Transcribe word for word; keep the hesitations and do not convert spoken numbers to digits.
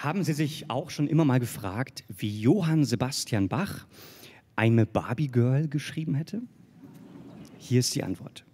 Haben Sie sich auch schon immer mal gefragt, wie Johann Sebastian Bach eine Barbie Girl geschrieben hätte? Hier ist die Antwort.